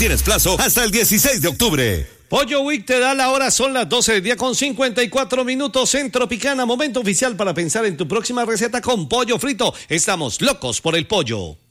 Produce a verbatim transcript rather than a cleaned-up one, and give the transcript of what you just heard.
Tienes plazo hasta el dieciséis de octubre. Pollo Week te da la hora, son las doce del día con cincuenta y cuatro minutos en Tropicana. Momento oficial para pensar en tu próxima receta con pollo frito. Estamos locos por el pollo.